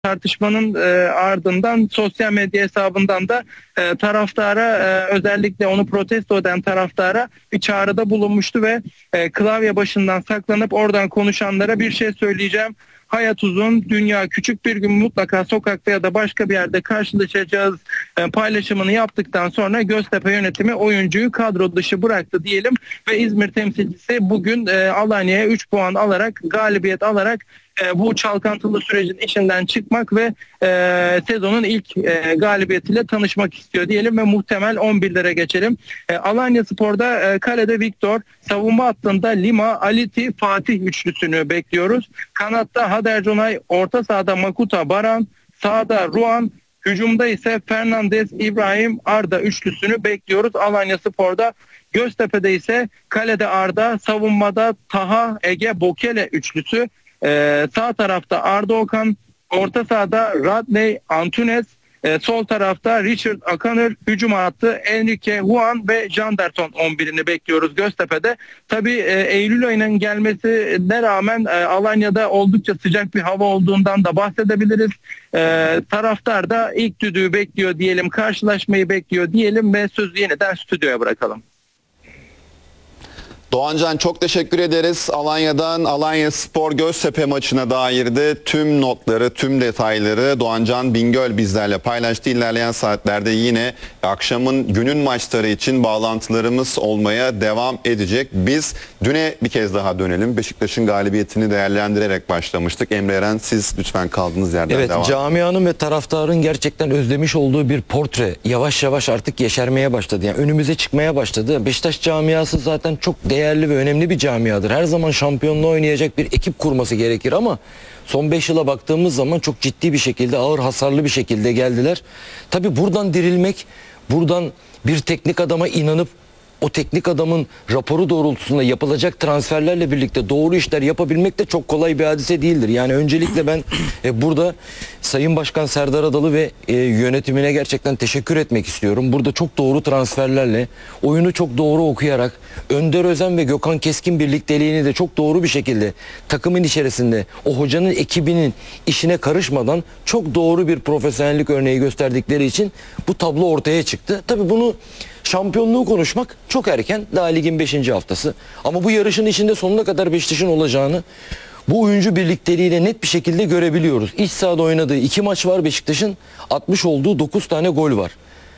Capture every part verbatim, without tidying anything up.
tartışmanın e, ardından sosyal medya hesabından da e, taraftara e, özellikle onu protesto eden taraftara bir çağrıda bulunmuştu ve e, klavye başından saklanıp oradan konuşanlara bir şey söyleyeceğim. Hayat uzun, dünya küçük, bir gün mutlaka sokakta ya da başka bir yerde karşılaşacağız e, paylaşımını yaptıktan sonra Göztepe yönetimi oyuncuyu kadro dışı bıraktı diyelim ve İzmir temsilcisi bugün e, Alanya'ya üç puan alarak, galibiyet alarak e, bu çalkantılı sürecin içinden çıkmak ve e, sezonun ilk e, galibiyetiyle tanışmak istiyor diyelim ve muhtemel on birlere geçelim. E, Alanyaspor'da e, kalede Victor, savunma hattında Lima, Aliti, Fatih üçlüsünü bekliyoruz. Kanatta Hader Cunay, orta sahada Makuta, Baran, sağda Ruan, hücumda ise Fernandez, İbrahim, Arda üçlüsünü bekliyoruz Alanyaspor'da. Göztepe'de ise kalede Arda, savunmada Taha, Ege, Bokele üçlüsü. Ee, sağ tarafta Arda Okan, orta sahada Radney, Antunes, e, sol tarafta Richard Akanır, hücum hattı Enrique, Juan ve Janderson on birini bekliyoruz Göztepe'de. Tabii e, Eylül ayının gelmesine rağmen e, Alanya'da oldukça sıcak bir hava olduğundan da bahsedebiliriz. E, taraftar da ilk düdüğü bekliyor diyelim, karşılaşmayı bekliyor diyelim ve sözü yeniden stüdyoya bırakalım. Doğancan, çok teşekkür ederiz. Alanya'dan Alanyaspor Göztepe maçına dair de tüm notları, tüm detayları Doğancan Bingöl bizlerle paylaştı. İlerleyen saatlerde yine akşamın, günün maçları için bağlantılarımız olmaya devam edecek. Biz düne bir kez daha dönelim. Beşiktaş'ın galibiyetini değerlendirerek başlamıştık. Emre Eren, siz lütfen kaldığınız yerden evet, devam. Evet, camianın ve taraftarın gerçekten özlemiş olduğu bir portre yavaş yavaş artık yeşermeye başladı. Yani önümüze çıkmaya başladı. Beşiktaş camiası zaten çok değerli değerli ve önemli bir camiadır. Her zaman şampiyonluğu oynayacak bir ekip kurması gerekir ama son beş yıla baktığımız zaman çok ciddi bir şekilde, ağır hasarlı bir şekilde geldiler. Tabii buradan dirilmek, buradan bir teknik adama inanıp o teknik adamın raporu doğrultusunda yapılacak transferlerle birlikte doğru işler yapabilmek de çok kolay bir hadise değildir. Yani öncelikle ben e, burada Sayın Başkan Serdar Adalı ve e, yönetimine gerçekten teşekkür etmek istiyorum. Burada çok doğru transferlerle, oyunu çok doğru okuyarak, Önder Özen ve Gökhan Keskin birlikteliğini de çok doğru bir şekilde takımın içerisinde o hocanın ekibinin işine karışmadan çok doğru bir profesyonellik örneği gösterdikleri için bu tablo ortaya çıktı. Tabii bunu şampiyonluğu konuşmak çok erken. Daha ligin beşinci haftası. Ama bu yarışın içinde sonuna kadar Beşiktaş'ın olacağını bu oyuncu birlikteliğiyle net bir şekilde görebiliyoruz. İç sahada oynadığı iki maç var Beşiktaş'ın. atmış olduğu dokuz tane gol var.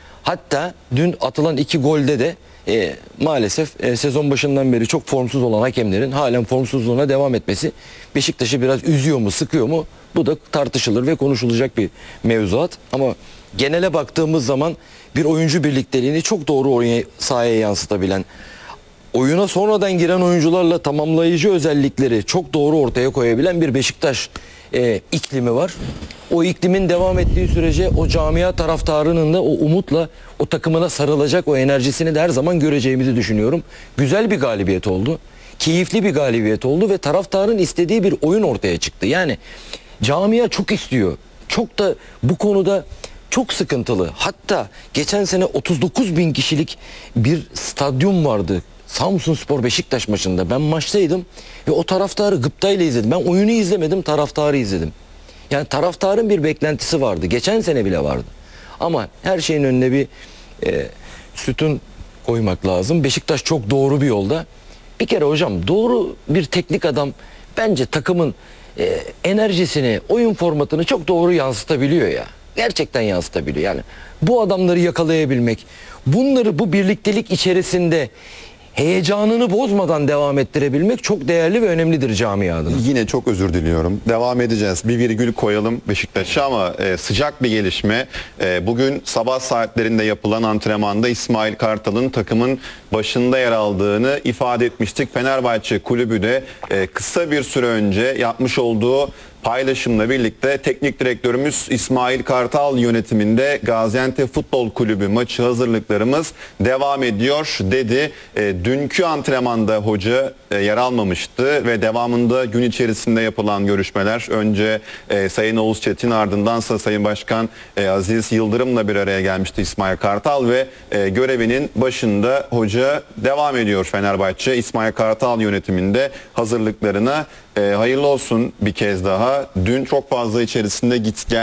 Hatta dün atılan iki golde de e, maalesef e, sezon başından beri çok formsuz olan hakemlerin halen formsuzluğuna devam etmesi Beşiktaş'ı biraz üzüyor mu, sıkıyor mu? Bu da tartışılır ve konuşulacak bir mevzuat. Ama genele baktığımız zaman bir oyuncu birlikteliğini çok doğru oraya, sahaya yansıtabilen, oyuna sonradan giren oyuncularla tamamlayıcı özellikleri çok doğru ortaya koyabilen bir Beşiktaş e, iklimi var. O iklimin devam ettiği sürece o camia taraftarının da o umutla o takımına sarılacak o enerjisini de her zaman göreceğimizi düşünüyorum. Güzel bir galibiyet oldu. Keyifli bir galibiyet oldu ve taraftarın istediği bir oyun ortaya çıktı. Yani camia çok istiyor. Çok da bu konuda çok sıkıntılı. Hatta geçen sene otuz dokuz bin kişilik bir stadyum vardı. Samsunspor Beşiktaş maçında. Ben maçtaydım ve o taraftarı gıptayla izledim. Ben oyunu izlemedim, taraftarı izledim. Yani taraftarın bir beklentisi vardı. Geçen sene bile vardı. Ama her şeyin önüne bir e, sütun koymak lazım. Beşiktaş çok doğru bir yolda. Bir kere hocam, doğru bir teknik adam bence takımın e, enerjisini, oyun formatını çok doğru yansıtabiliyor ya. Gerçekten yansıtabiliyor. Yani bu adamları yakalayabilmek, bunları bu birliktelik içerisinde heyecanını bozmadan devam ettirebilmek çok değerli ve önemlidir camia adına. Yine çok özür diliyorum. Devam edeceğiz. Bir virgül koyalım Beşiktaş'a ama e, sıcak bir gelişme. E, bugün sabah saatlerinde yapılan antrenmanda İsmail Kartal'ın takımın başında yer aldığını ifade etmiştik. Fenerbahçe kulübü de e, kısa bir süre önce yapmış olduğu paylaşımla birlikte teknik direktörümüz İsmail Kartal yönetiminde Gaziantep Futbol Kulübü maçı hazırlıklarımız devam ediyor dedi. E, dünkü antrenmanda hoca e, yer almamıştı ve devamında gün içerisinde yapılan görüşmeler önce e, Sayın Oğuz Çetin, ardındansa Sayın Başkan e, Aziz Yıldırım'la bir araya gelmişti İsmail Kartal ve e, görevinin başında hoca devam ediyor Fenerbahçe. İsmail Kartal yönetiminde hazırlıklarına E, hayırlı olsun bir kez daha. Dün çok fazla içerisinde git gel